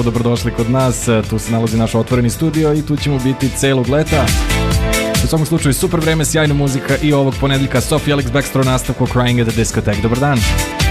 dobrodošli kod nas. Tu se nalazi naš otvoreni studio i tu ćemo biti celog leta. U svakom slučaju super vreme, sjajna muzika i ovog ponedeljka Sophie Ellis-Bextor nastavku Crying at the Discotheque. Dobar dan.